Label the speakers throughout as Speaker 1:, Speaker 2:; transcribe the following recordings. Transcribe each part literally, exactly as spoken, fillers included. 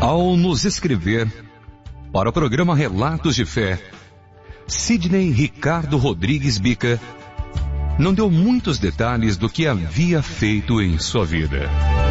Speaker 1: Ao nos escrever para o programa Relatos de Fé, Sidney Ricardo Rodrigues Bica não deu muitos detalhes do que havia feito em sua vida.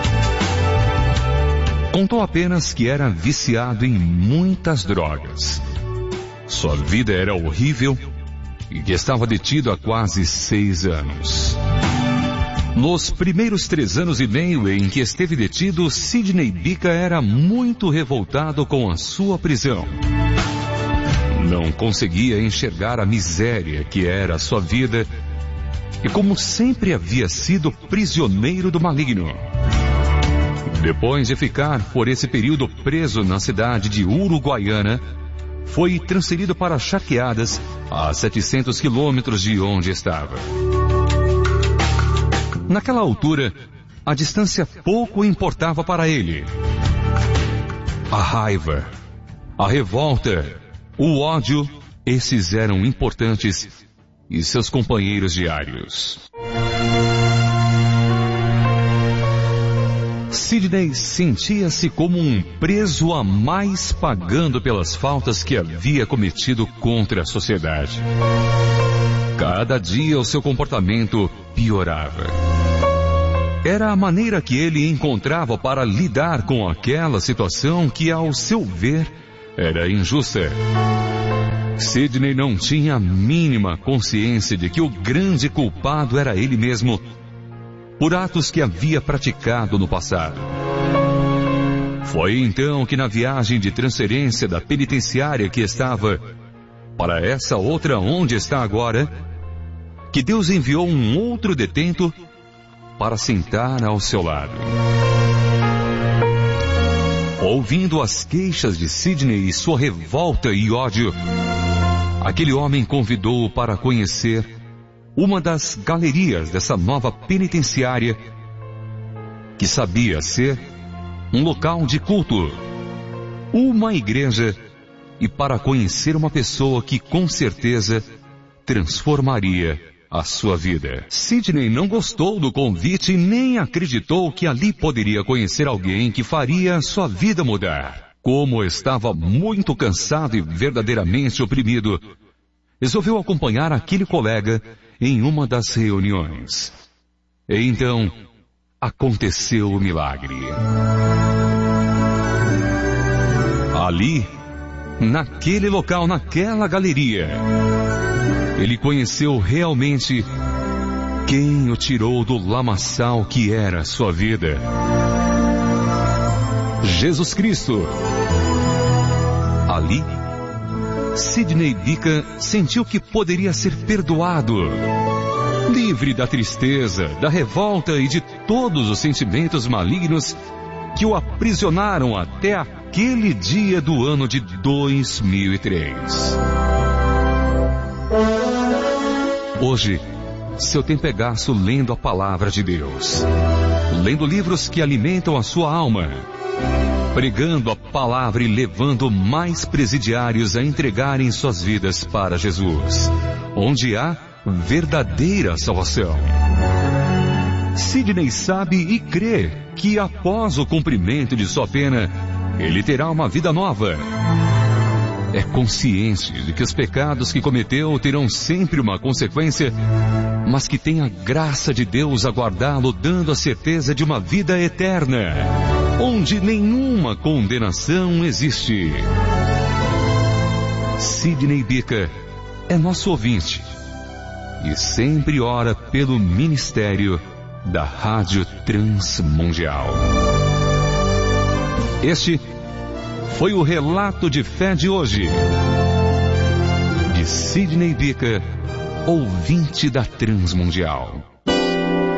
Speaker 1: Contou apenas que era viciado em muitas drogas. Sua vida era horrível e que estava detido há quase seis anos. Nos primeiros três anos e meio em que esteve detido, Sidney Bica era muito revoltado com a sua prisão. Não conseguia enxergar a miséria que era a sua vida e como sempre havia sido prisioneiro do maligno. Depois de ficar por esse período preso na cidade de Uruguaiana, foi transferido para Charqueadas, a setecentos quilômetros de onde estava. Naquela altura, a distância pouco importava para ele. A raiva, a revolta, o ódio, esses eram importantes e seus companheiros diários. Sidney sentia-se como um preso a mais pagando pelas faltas que havia cometido contra a sociedade. Cada dia o seu comportamento piorava. Era a maneira que ele encontrava para lidar com aquela situação que, ao seu ver, era injusta. Sidney não tinha a mínima consciência de que o grande culpado era ele mesmo, por atos que havia praticado no passado. Foi então que, na viagem de transferência da penitenciária que estava para essa outra onde está agora, que Deus enviou um outro detento para sentar ao seu lado. Ouvindo as queixas de Sidney e sua revolta e ódio, aquele homem convidou-o para conhecer uma das galerias dessa nova penitenciária, que sabia ser um local de culto, uma igreja, e para conhecer uma pessoa que com certeza transformaria a sua vida. Sidney não gostou do convite e nem acreditou que ali poderia conhecer alguém que faria sua vida mudar. Como estava muito cansado e verdadeiramente oprimido, resolveu acompanhar aquele colega em uma das reuniões. E então, aconteceu o milagre. Ali, naquele local, naquela galeria, ele conheceu realmente quem o tirou do lamaçal que era a sua vida. Jesus Cristo. Ali, Sidney Bica sentiu que poderia ser perdoado, livre da tristeza, da revolta e de todos os sentimentos malignos que o aprisionaram até aquele dia do ano de dois mil e três. Hoje, seu tempo é gasto lendo a palavra de Deus, lendo livros que alimentam a sua alma, pregando a palavra e levando mais presidiários a entregarem suas vidas para Jesus, onde há verdadeira salvação. Sidney sabe e crê que após o cumprimento de sua pena, ele terá uma vida nova. É consciente de que os pecados que cometeu terão sempre uma consequência, mas que tem a graça de Deus a guardá-lo, dando a certeza de uma vida eterna, onde nenhuma condenação existe. Sidney Bica é nosso ouvinte e sempre ora pelo ministério da Rádio Transmundial. Este foi o relato de fé de hoje, de Sidney Bica, ouvinte da Transmundial.